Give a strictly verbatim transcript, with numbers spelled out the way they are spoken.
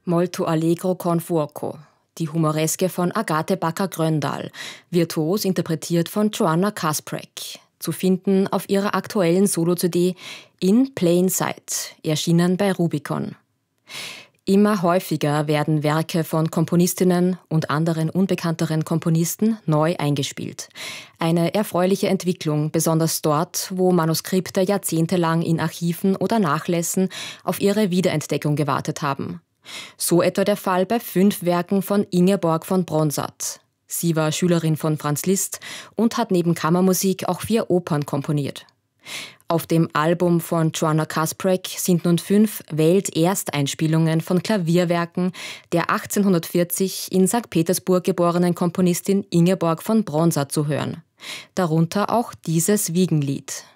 Molto allegro con fuoco, die Humoreske von Agathe Backer-Gröndal, virtuos interpretiert von Joanna Kasprek, zu finden auf ihrer aktuellen Solo-C D In Plain Sight, erschienen bei Rubicon. Immer häufiger werden Werke von Komponistinnen und anderen unbekannteren Komponisten neu eingespielt. Eine erfreuliche Entwicklung, besonders dort, wo Manuskripte jahrzehntelang in Archiven oder Nachlässen auf ihre Wiederentdeckung gewartet haben. So etwa der Fall bei fünf Werken von Ingeborg von Bronsart. Sie war Schülerin von Franz Liszt und hat neben Kammermusik auch vier Opern komponiert. Auf dem Album von Joanna Kasprek sind nun fünf Weltersteinspielungen von Klavierwerken der achtzehnhundertvierzig in Sankt Petersburg geborenen Komponistin Ingeborg von Bronsart zu hören. Darunter auch dieses Wiegenlied.